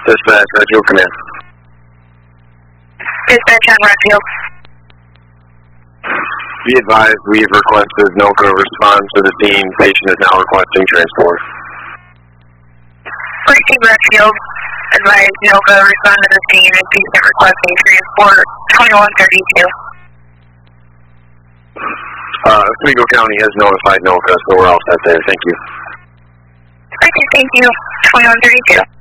Dispatch, Redfield, command. Dispatch on Redfield. Be advised, we've requested NOCA response to the scene. Patient is now requesting transport. Receive Redfield. Advise NOCA respond to the scene and patient requesting transport 2132. Oswego County has notified NOCA, so we're all set there. Thank you. Okay, thank you. 2132.